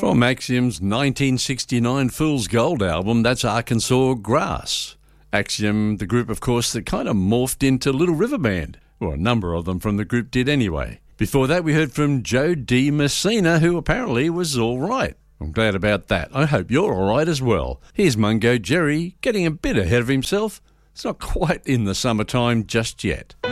From Axiom's 1969 Fool's Gold album, that's Arkansas Grass. Axiom, the group, of course, that kind of morphed into Little River Band. Well, a number of them from the group did anyway. Before that, we heard from Joe D. Messina, who apparently was all right. I'm glad about that. I hope you're all right as well. Here's Mungo Jerry, getting a bit ahead of himself. It's not quite in the summertime just yet.